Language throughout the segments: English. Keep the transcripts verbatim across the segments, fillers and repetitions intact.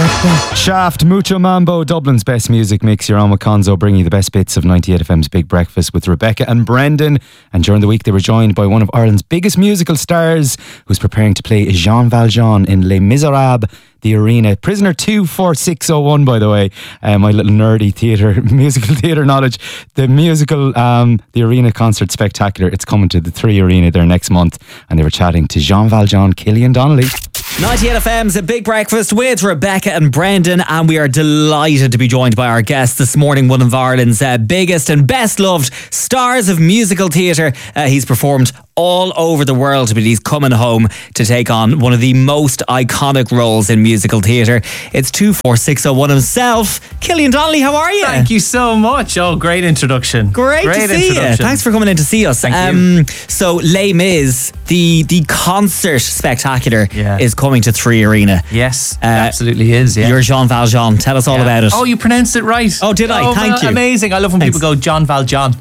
Shaft, Mucho Mambo, Dublin's best music mix. You're on with Conzo, bringing you the best bits of ninety-eight F M's Big Breakfast with Rebecca and Brendan. And during the week, they were joined by one of Ireland's biggest musical stars, who's preparing to play Jean Valjean in Les Miserables, the Arena. Prisoner two four six oh one, by the way. Uh, my little nerdy theatre, musical theatre knowledge. The musical, um, the Arena Concert Spectacular. It's coming to the Three Arena there next month. And they were chatting to Jean Valjean, Cillian Donnelly. ninety-eight F M's A Big Breakfast with Rebecca and Brendan, and we are delighted to be joined by our guest this morning, one of Ireland's uh, biggest and best loved stars of musical theatre. Uh, he's performed all over the world, but he's coming home to take on one of the most iconic roles in musical theatre. It's two four six oh one himself, Cillian Donnelly. How are you? Thank you so much. Oh, great introduction. Great, great to see you. Thanks for coming in to see us. Thank um, you. So Les Mis, the the concert spectacular, yeah. is coming to Three Arena. Yes, uh, absolutely is. Yeah. You're Jean Valjean. Tell us all yeah. about it. Oh, you pronounced it right. Oh, did I? Oh, Thank well, you. Amazing. I love when Thanks. people go John Valjean.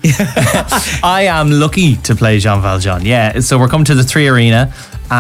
I am lucky to play Jean Valjean. Yeah. So we're coming to the Three Arena,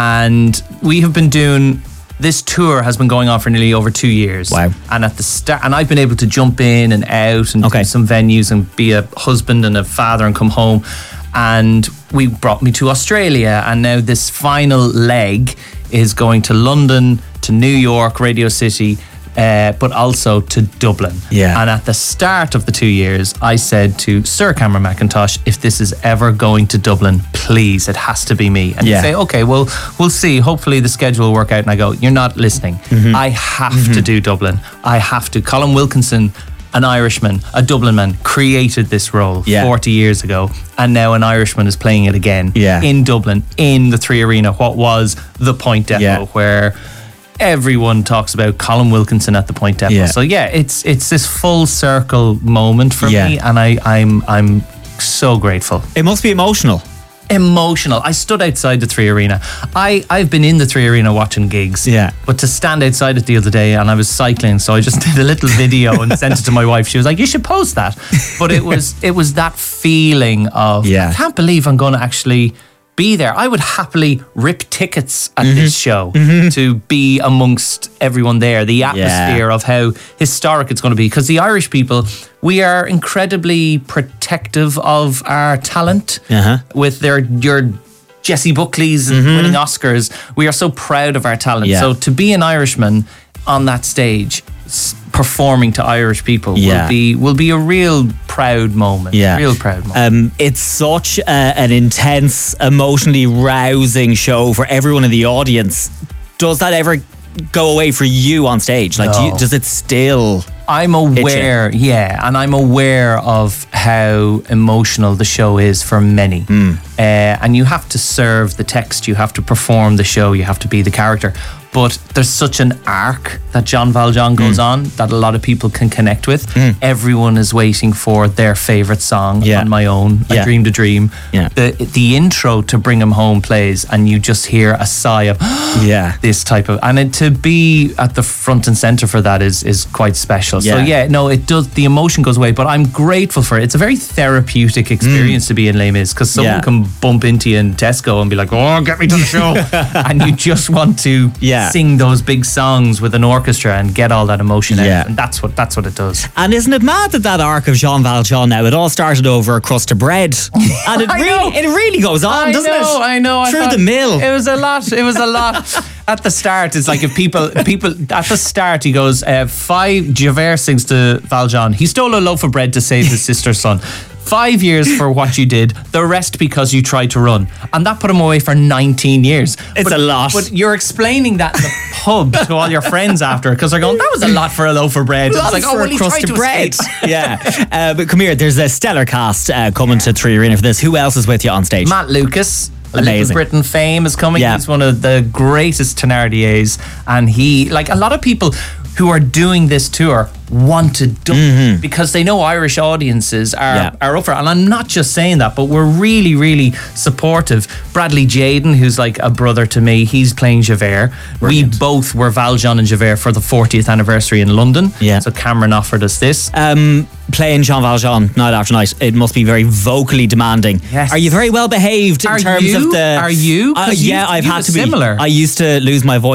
and we have been doing. This tour has been going on for nearly over two years. Wow. And at the start, and I've been able to jump in and out and okay. do some venues and be a husband and a father and come home. And we brought me to Australia, and now this final leg is going to London, to New York, Radio City, uh, but also to Dublin. Yeah. And at the start of the two years, I said to Sir Cameron Mackintosh, if this is ever going to Dublin, please, it has to be me. And yeah. he'd say, okay, well, we'll see. Hopefully the schedule will work out. And I go, you're not listening. Mm-hmm. I have mm-hmm. to do Dublin. I have to. Colin Wilkinson, an Irishman, a Dublin man, created this role yeah. forty years ago, and now an Irishman is playing it again yeah. in Dublin, in the Three Arena, what was the Point Depot, yeah. where everyone talks about Colin Wilkinson at the Point Depot. Yeah. So yeah, it's it's this full circle moment for yeah. me, and I, I'm I'm so grateful. It must be emotional. Emotional. I stood outside the Three Arena. I, I've been in the Three Arena watching gigs. Yeah. But to stand outside it the other day, and I was cycling, so I just did a little video and sent it to my wife. She was like, you should post that. But it was it was that feeling of, yeah. I can't believe I'm going to actually be there. I would happily rip tickets at mm-hmm. this show mm-hmm. to be amongst everyone there. The atmosphere yeah. of how historic it's going to be. Because the Irish people, we are incredibly protective of our talent uh-huh. with their your Jessie Buckleys and mm-hmm. winning Oscars. We are so proud of our talent. Yeah. So to be an Irishman on that stage performing to Irish people yeah. will be will be a real proud moment. Yeah. Real proud moment. Um, it's such a, an intense, emotionally rousing show for everyone in the audience. Does that ever go away for you on stage? Like, no. do you, does it still? I'm aware, yeah, and I'm aware of how emotional the show is for many. Mm. Uh, and you have to serve the text, you have to perform the show, you have to be the character. But there's such an arc that Jean Valjean goes mm. on that a lot of people can connect with. Mm. Everyone is waiting for their favourite song. Yeah. On My Own, yeah. I Dreamed a Dream. Yeah. The the intro to Bring 'Em Home plays, and you just hear a sigh of yeah. this type of, and it, to be at the front and centre for that is is quite special. Yeah. So yeah, no, it does. The emotion goes away, but I'm grateful for it. It's a very therapeutic experience mm. to be in Les Mis, because someone yeah. can bump into you in Tesco and be like, "Oh, get me to the show," and you just want to yeah. sing those big songs with an orchestra and get all that emotion yeah. out. And that's what that's what it does. And isn't it mad that that arc of Jean Valjean now? It all started over a crust of bread, and it I really know. it really goes on, I doesn't know, it? I know. I Through thought the mill. It was a lot. It was a lot. At the start, it's like if people, people at the start, he goes, uh, five, Javert sings to Valjean, he stole a loaf of bread to save his sister's son. Five years for what you did, the rest because you tried to run. And that put him away for nineteen years. It's but, a lot. But you're explaining that in the pub to all your friends after, because they're going, that was a lot for a loaf of bread. It's like, oh, well, he tried to bread. Yeah. Uh, but come here, there's a stellar cast uh, coming to Three Arena for this. Who else is with you on stage? Matt Lucas. Amazing. Little Britain fame is coming. Yeah. He's one of the greatest Thenardiers, and he, like a lot of people who are doing this tour, wanted Dublin mm-hmm. because they know Irish audiences are, yeah. are up for it. And I'm not just saying that, but we're really, really supportive. Bradley Jaden, who's like a brother to me, he's playing Javert. Brilliant. We both were Valjean and Javert for the fortieth anniversary in London. Yeah. So Cameron offered us this. Um, playing Jean Valjean night after night, it must be very vocally demanding. Yes. Are you very well behaved in are terms you? of the... Are you? Uh, you yeah, I've you had to be. similar. I used to lose my voice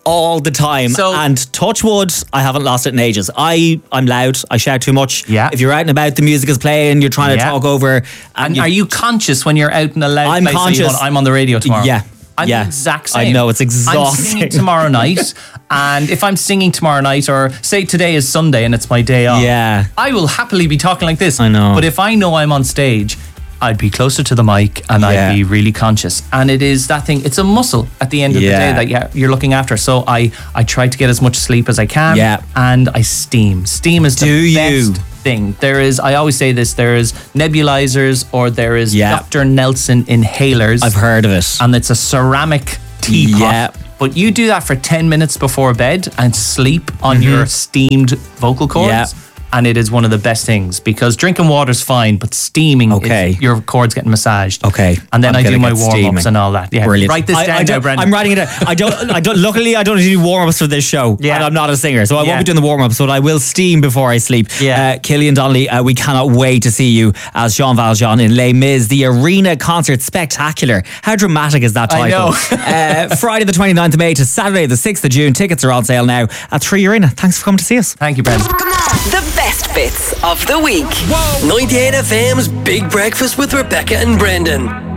all the time. So- and touch wood, I haven't lost it in ages. I, I'm loud. I shout too much. Yeah. If you're out and about, the music is playing, you're trying to Yeah. talk over. And, And you, are you conscious when you're out in a loud I'm place? that you're conscious. going, I'm on the radio tomorrow. Yeah. I'm yeah. the exact I same. know, it's I'm exhausting. singing tomorrow night, and if I'm singing tomorrow night, or say today is Sunday and it's my day off, Yeah. I will happily be talking like this. I know. But if I know I'm on stage, I'd be closer to the mic and Yeah. I'd be really conscious. And it is that thing, it's a muscle at the end of Yeah. the day that yeah, you're looking after. So I, I try to get as much sleep as I can. Yeah. And I steam. Steam is the Do you? best thing. There is, I always say this, there is nebulizers or there is Yeah. Doctor Nelson inhalers. I've heard of it. And it's a ceramic teapot. Yeah. But you do that for ten minutes before bed and sleep on your steamed vocal cords. Yeah. And it is one of the best things because drinking water's fine, but steaming, Okay. is, your cords getting massaged. Okay. And then I'm I do gonna my get warm ups steaming. and all that. Yeah. Brilliant. Write this I, down I now, don't- Brendan. I'm writing it down. I don't. I don't. Luckily, I don't do warm ups for this show. Yeah. And I'm not a singer, so I Yeah. won't be doing the warm ups. But I will steam before I sleep. Yeah. Uh, Killian Donnelly, uh, we cannot wait to see you as Jean Valjean in Les Mis, the arena concert spectacular. How dramatic is that I title? know. uh, Friday the twenty-ninth of May to Saturday the sixth of June. Tickets are on sale now at Three Arena. Thanks for coming to see us. Thank you, Brendan. The best bits of the week. ninety-eight F M's Big Breakfast with Rebecca and Brendan.